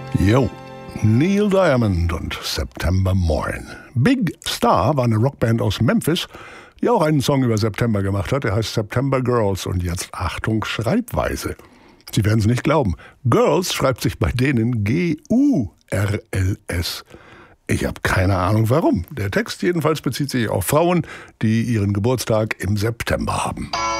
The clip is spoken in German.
Yo, Neil Diamond und September Morn. Big Star war eine Rockband aus Memphis, die auch einen Song über September gemacht hat. Der heißt September Girls und jetzt Achtung, Schreibweise. Sie werden es nicht glauben. Girls schreibt sich bei denen G-U-R-L-S. Ich habe keine Ahnung warum. Der Text jedenfalls bezieht sich auf Frauen, die ihren Geburtstag im September haben.